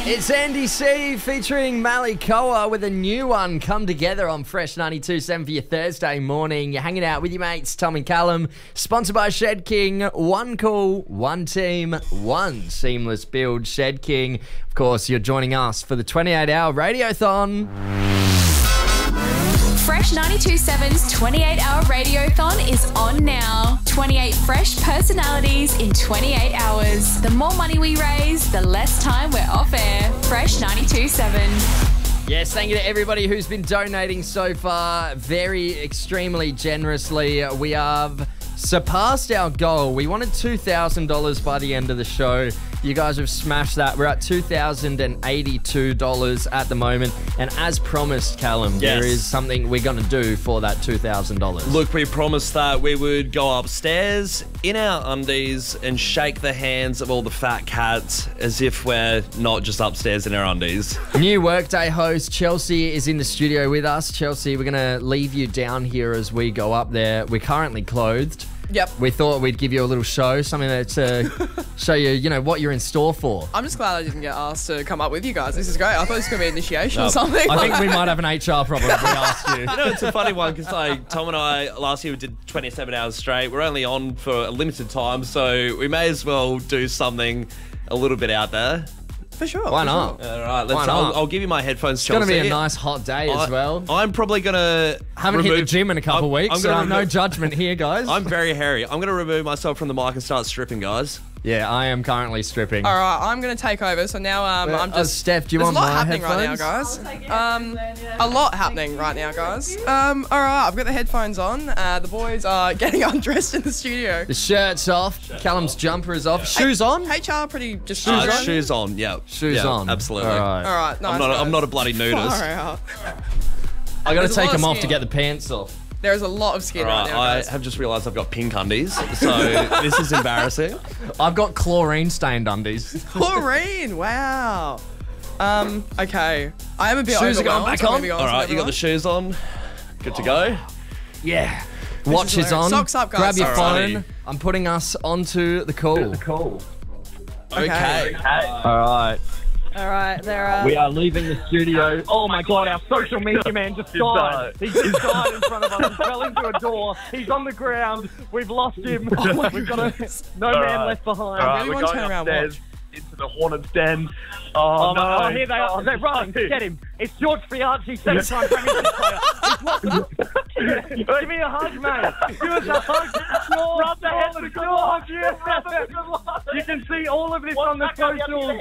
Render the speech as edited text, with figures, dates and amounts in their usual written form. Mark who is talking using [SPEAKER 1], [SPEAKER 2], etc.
[SPEAKER 1] It's Andy C featuring Malikoa with a new one, Come Together, on Fresh 92.7 for your Thursday morning. You're hanging out with your mates, Tom and Callum. Sponsored by Shed King. One call, one team, one seamless build. Shed King. Of course, you're joining us for the 28-hour Radiothon.
[SPEAKER 2] Fresh 92.7's 28-hour Radiothon is on now. 28 fresh personalities in 28 hours. The more money we raise, the less time we're off air. Fresh 92.7.
[SPEAKER 1] Yes, thank you to everybody who's been donating so far, very extremely generously. We have surpassed our goal. We wanted $2,000 by the end of the show. You guys have smashed that. We're at $2,082 at the moment. And as promised, Callum, there is something we're going to do for that $2,000.
[SPEAKER 3] Look, we promised that we would go upstairs in our undies and shake the hands of all the fat cats as if we're not just upstairs in our undies.
[SPEAKER 1] New Workday host Chelsea is in the studio with us. Chelsea, we're going to leave you down here as we go up there. We're currently clothed.
[SPEAKER 4] Yep.
[SPEAKER 1] We thought we'd give you a little show, something to show you, what you're in store for.
[SPEAKER 4] I'm just glad I didn't get asked to come up with you guys. This is great. I thought it was going to be an initiation or something.
[SPEAKER 1] I think we might have an HR problem if we asked you.
[SPEAKER 3] You know, it's a funny one because Tom and I last year we did 27 hours straight. We're only on for a limited time, so we may as well do something a little bit out there.
[SPEAKER 4] For sure.
[SPEAKER 1] Why not?
[SPEAKER 3] All right,
[SPEAKER 1] Why not?
[SPEAKER 3] I'll give you my headphones,
[SPEAKER 1] It's
[SPEAKER 3] Chelsea.
[SPEAKER 1] going to be a nice hot day as well.
[SPEAKER 3] I'm probably going to
[SPEAKER 1] Haven't hit the gym in a couple of weeks, so no judgment here, guys.
[SPEAKER 3] I'm very hairy. I'm going to remove myself from the mic and start stripping, guys.
[SPEAKER 1] Yeah, I am currently stripping.
[SPEAKER 4] All right, I'm going to take over. So now I'm just...
[SPEAKER 1] Steph, do you want my headphones?
[SPEAKER 4] There's a lot happening right now, guys. A lot happening right now, guys. All right, I've got the headphones on. The boys are getting undressed in the studio.
[SPEAKER 1] The shirt's off. Callum's jumper is off. Shoes on?
[SPEAKER 4] HR pretty just
[SPEAKER 3] Shoes on, yeah.
[SPEAKER 1] Shoes on.
[SPEAKER 3] Absolutely.
[SPEAKER 1] All right.
[SPEAKER 4] All right, nice.
[SPEAKER 3] I'm not a bloody nudist.
[SPEAKER 4] Far out.
[SPEAKER 1] I got to
[SPEAKER 4] There's a
[SPEAKER 1] take
[SPEAKER 4] lot
[SPEAKER 1] them
[SPEAKER 4] of
[SPEAKER 1] off to
[SPEAKER 4] skin.
[SPEAKER 1] get the pants off.
[SPEAKER 4] There's a lot of skin right now,
[SPEAKER 3] I
[SPEAKER 4] guys.
[SPEAKER 3] have just realised I've got pink undies, so this is embarrassing.
[SPEAKER 1] I've got chlorine-stained undies.
[SPEAKER 4] Chlorine, wow. Okay. I am a bit
[SPEAKER 1] Shoes are going
[SPEAKER 4] overwhelmed,
[SPEAKER 1] back on.
[SPEAKER 4] I'm gonna be honest
[SPEAKER 3] All right,
[SPEAKER 4] with
[SPEAKER 3] you got the shoes on. Good to go.
[SPEAKER 1] Yeah. Watch is on.
[SPEAKER 4] Socks up, guys.
[SPEAKER 1] Grab your
[SPEAKER 3] Alrighty.
[SPEAKER 1] phone. I'm putting us onto the call.
[SPEAKER 3] Okay.
[SPEAKER 5] All right.
[SPEAKER 2] All right, there
[SPEAKER 5] We are leaving the studio. Oh my God, our social media man just died. He just died in front of us. He fell into a door. He's on the ground. We've lost him. We've got no man left behind.
[SPEAKER 4] Everyone turn around, watch.
[SPEAKER 5] Into the Hornets' den. Oh, no. Oh, here they are. They're running. Get him. It's George Fianci, seven-time Premiership player. Give me a hug, mate. Give us a hug. Rub the head of George. You can see all of this on the social.